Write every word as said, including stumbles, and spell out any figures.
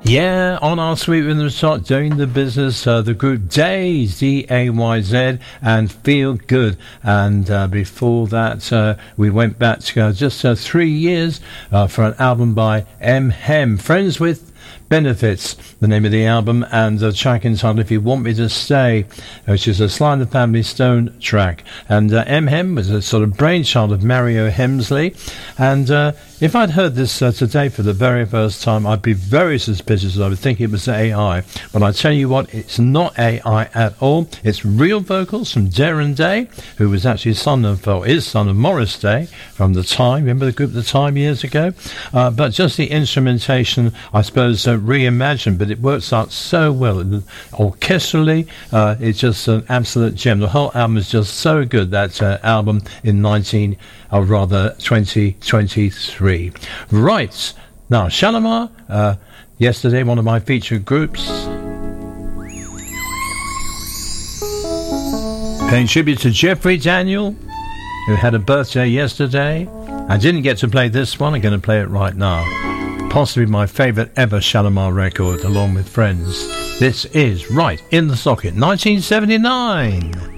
Yeah, on our Sweet Rhythm Shot, doing the business, uh, the group Days, D A Y Z, and Feel Good. And uh, before that, uh, we went back to uh, just uh, three years uh, for an album by M. Hem, Friends with Benefits, the name of the album, and the track entitled If You Want Me to Stay, which is a Sly and the Family Stone track. And uh, M. Hem was a sort of brainchild of Mario Hemsley, and uh, if I'd heard this uh, today for the very first time, I'd be very suspicious. I would think it was A I, but I tell you what, it's not A I at all. It's real vocals from Darren Day, who was actually son of, or is son of Morris Day from The Time. Remember the group The Time years ago? Uh, but just the instrumentation, I suppose, uh, reimagined, but it works out so well. Orchestrally, uh, it's just an absolute gem. The whole album is just so good, that uh, album in nineteen, or rather twenty twenty-three. Right, now Shalimar, uh, yesterday one of my featured groups, paying tribute to Jeffrey Daniel, who had a birthday yesterday. I didn't get to play this one. I'm going to play it right now. Possibly my favourite ever Shalimar record, along with Friends. This is Right in the Socket, nineteen seventy-nine.